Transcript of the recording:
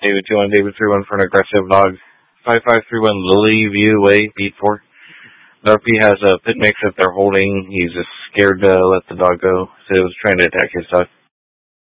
David 21, David 31 for an aggressive dog. 5531 Lily View Way, beat 4. Narpy has a pit mix that they're holding. He's just scared to let the dog go, so he was trying to attack his dog.